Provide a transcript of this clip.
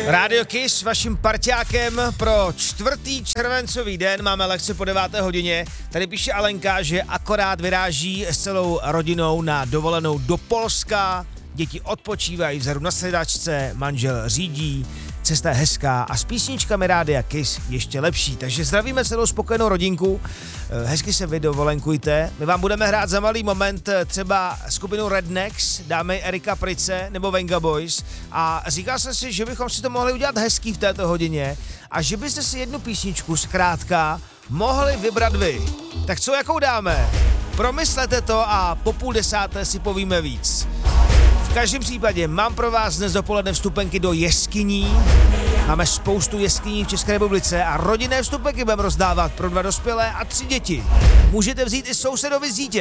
Radio Kiss vaším parťákem pro 4. červencový den. Máme lekce po 9. hodině. Tady píše Alenka, že akorát vyráží s celou rodinou na dovolenou do Polska. Děti odpočívají vzadu na sedačce, manžel řídí, cesta je hezká a s písničkami Rádia Kiss ještě lepší. Takže zdravíme celou spokojenou rodinku, hezky se vy dovolenkujte. My vám budeme hrát za malý moment třeba skupinu Rednecks, dáme Erika Price nebo Venga Boys a říkal jsem si, že bychom si to mohli udělat hezký v této hodině a že byste si jednu písničku zkrátka mohli vybrat vy. Tak co jakou dáme? Promyslete to a po 9:30 si povíme víc. V každém případě mám pro vás dnes dopoledne vstupenky do jeskyní. Máme spoustu jeskyní v České republice a rodinné vstupenky budeme rozdávat pro 2 dospělé a 3 děti. Můžete vzít i sousedovi dítě.